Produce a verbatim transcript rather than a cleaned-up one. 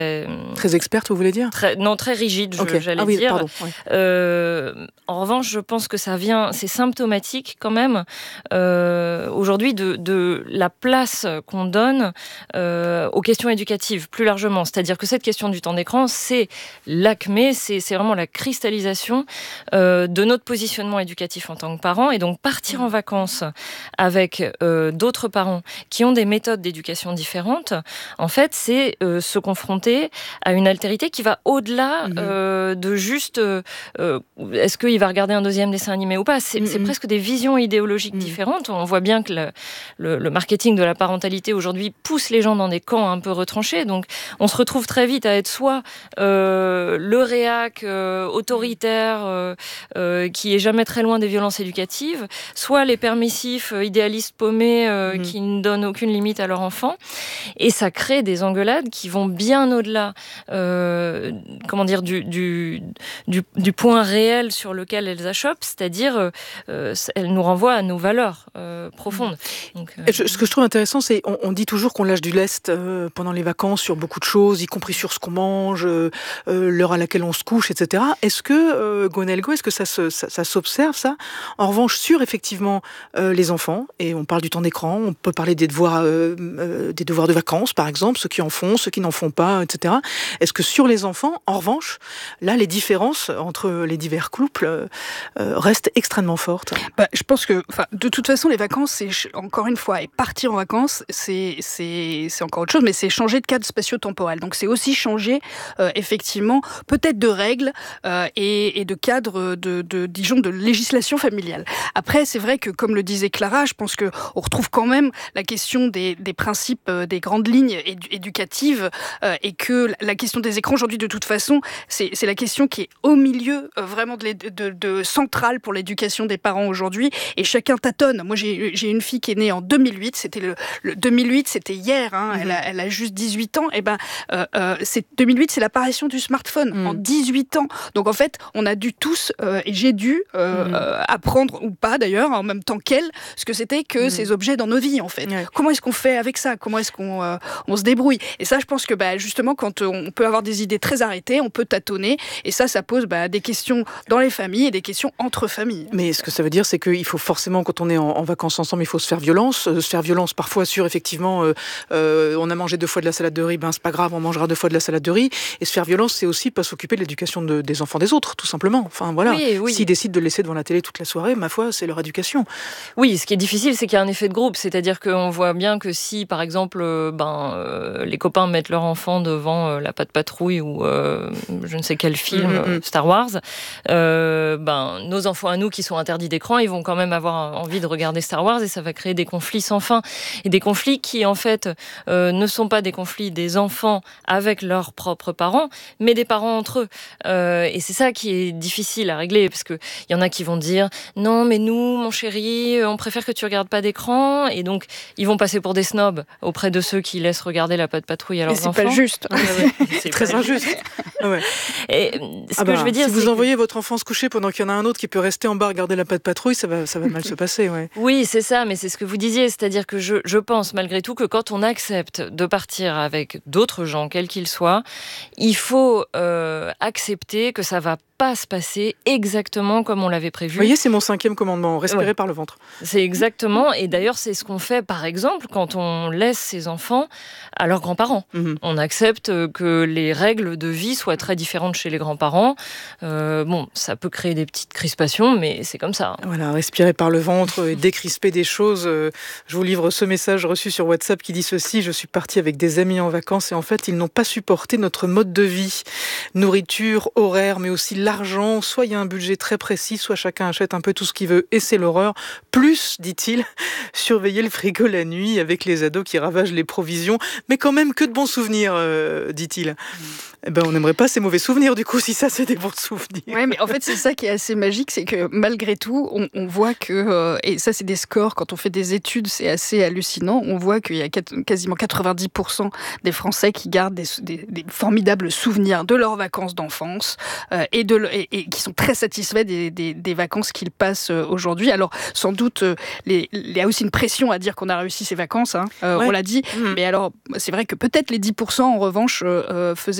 Très experte, vous voulez dire ? Très, non, très rigide, je, okay. j'allais ah oui, dire. Pardon, ouais. Euh, en revanche, je pense que ça vient, c'est symptomatique quand même euh, aujourd'hui de, de la place qu'on donne euh, aux questions éducatives plus largement. C'est-à-dire que cette question du temps d'écran, c'est l'acmé, c'est, c'est vraiment la cristallisation euh, de notre positionnement éducatif en tant que parents. Et donc partir en vacances avec euh, d'autres parents qui ont des méthodes d'éducation différentes, en fait, c'est euh, se confronter à une altérité qui va au-delà mmh. euh, de juste euh, est-ce qu'il va regarder un deuxième dessin animé ou pas. C'est, mmh. c'est presque des visions idéologiques mmh. différentes. On voit bien que le, le, le marketing de la parentalité aujourd'hui pousse les gens dans des camps un peu retranchés. Donc on se retrouve très vite à être soit euh, le réac euh, autoritaire euh, euh, qui est jamais très loin des violences éducatives, soit les permissifs euh, idéalistes paumés euh, mmh. qui ne donnent aucune limite à leur enfant. Et ça crée des engueulades qui vont bien au-delà euh, comment dire, du, du, du, du point réel sur lequel elles achoppent, c'est-à-dire euh, elles nous renvoient à nos valeurs euh, profondes. Donc, euh... je, ce que je trouve intéressant, c'est on, on dit toujours qu'on lâche du lest euh, pendant les vacances sur beaucoup de choses, y compris sur ce qu'on mange, euh, l'heure à laquelle on se couche, et cetera. Est-ce que, euh, Gonelgo, est-ce que ça, se, ça, ça s'observe, ça ? En revanche, sur effectivement euh, les enfants, et on parle du temps d'écran, on peut parler des devoirs, euh, euh, des devoirs de vacances, par exemple, ceux qui en font, ceux qui n'en font pas, et cetera. Est-ce que sur les enfants, en revanche, là, les différences entre les divers couples euh, euh, restent extrêmement fortes ? Bah, je pense que, enfin, de toute façon, les vacances, c'est encore une fois, et partir en vacances, c'est c'est c'est encore autre chose, mais c'est changer de cadre spatio-temporel. Donc, c'est aussi changer euh, effectivement, peut-être de règles euh, et, et de cadre de, de, disons, de législation familiale. Après, c'est vrai que, comme le disait Clara, je pense que on retrouve quand même la question des, des principes, euh, des grandes lignes édu- éducatives, euh, et que la question des écrans aujourd'hui, de toute façon, c'est, c'est la question qui est au milieu euh, vraiment de, de, de centrale pour l'éducation des parents aujourd'hui, et chacun tâtonne. Moi, j'ai, j'ai une fille qui est née en deux mille huit, c'était le, le deux mille huit, c'était hier, hein, mmh. elle, a, elle a juste dix-huit ans, et ben euh, euh, c'est, deux mille huit, c'est l'apparition du smartphone, mmh. en dix-huit ans. Donc en fait, on a dû tous, euh, et j'ai dû euh, mmh. euh, apprendre, ou pas d'ailleurs, en même temps qu'elle, ce que c'était que mmh. ces objets dans nos vies, en fait. Ouais. Comment est-ce qu'on fait avec ça ? Comment est-ce qu'on euh, on se débrouille ? Et ça, je pense que bah, justement, quand on peut avoir des idées très arrêtées, on peut tâtonner, et ça, ça pose bah, des questions dans les familles et des questions entre familles. Mais ce que ça veut dire, c'est qu'il faut forcément, quand on est en, en vacances ensemble, il faut se faire violence, euh, se faire violence parfois sur, effectivement, euh, euh, on a mangé deux fois de la salade de riz, ben c'est pas grave, on mangera deux fois de la salade de riz. Et se faire violence, c'est aussi pas s'occuper de l'éducation de, des enfants des autres, tout simplement. Enfin voilà, oui, oui. S'ils décident de le laisser devant la télé toute la soirée, ma foi, c'est leur éducation. Oui, ce qui est difficile, c'est qu'il y a un effet de groupe, c'est-à-dire qu'on voit bien que si, par exemple, euh, ben, euh, les copains mettent leur enfant devant euh, la Patte Patrouille ou euh, je ne sais quel film, mm-hmm. euh, Star Wars, euh, ben, nos enfants à nous qui sont interdits d'écran, ils vont quand même avoir envie de regarder Star Wars, et ça va créer des conflits sans fin. Et des conflits qui, en fait, euh, ne sont pas des conflits des enfants avec leurs propres parents, mais des parents entre eux. Euh, et c'est ça qui est difficile à régler, parce qu'il y en a qui vont dire « Non, mais nous, mon chéri, on préfère que tu regardes pas d'écran », et donc ils vont passer pour des snobs auprès de ceux qui laissent regarder la Patte Patrouille à leurs et c'est enfants. Pas juste. Ah, ouais, c'est, c'est très injuste. Ouais. Et ce ah que bah, je veux dire, si c'est vous que... envoyez votre enfant se coucher pendant qu'il y en a un autre qui peut rester en bas regarder la Patte Patrouille, ça va, ça va mal se passer. Ouais. Oui, c'est ça, mais c'est ce que vous disiez, c'est-à-dire que je, je pense malgré tout que quand on accepte de partir avec d'autres gens, quels qu'ils soient, il faut euh, accepter que ça va pas se passer exactement comme on l'avait prévu. Vous voyez, c'est mon cinquième commandement, respirer ouais. par le ventre. C'est exactement, et d'ailleurs c'est ce qu'on fait par exemple quand on laisse ses enfants à leurs grands-parents. Mm-hmm. On accepte que les règles de vie soient très différentes chez les grands-parents. Euh, bon, ça peut créer des petites crispations, mais c'est comme ça. Voilà, respirer par le ventre et décrisper des choses. Je vous livre ce message reçu sur WhatsApp qui dit ceci: je suis partie avec des amis en vacances et en fait ils n'ont pas supporté notre mode de vie. Nourriture, horaire, mais aussi l'argent. Soit il y a un budget très précis, soit chacun achète un peu tout ce qu'il veut et c'est l'horreur. Plus, dit-il, surveiller le frigo la nuit avec les ados qui ravagent les provisions. Mais quand même, que de bons souvenirs, euh, dit-il. Mmh. Eh ben, on n'aimerait pas ces mauvais souvenirs, du coup, si ça, c'est des bons souvenirs. Oui, mais en fait, c'est ça qui est assez magique, c'est que malgré tout, on, on voit que, euh, et ça, c'est des scores, quand on fait des études, c'est assez hallucinant, on voit qu'il y a quasiment quatre-vingt-dix pour cent des Français qui gardent des, des, des formidables souvenirs de leurs vacances d'enfance euh, et de veulent et, et qui sont très satisfaits des, des, des vacances qu'ils passent aujourd'hui. Alors, sans doute, les, il y a aussi une pression à dire qu'on a réussi ces vacances, hein, euh, ouais. on l'a dit. Mmh. Mais alors, c'est vrai que peut-être les dix pour cent, en revanche, euh, faisaient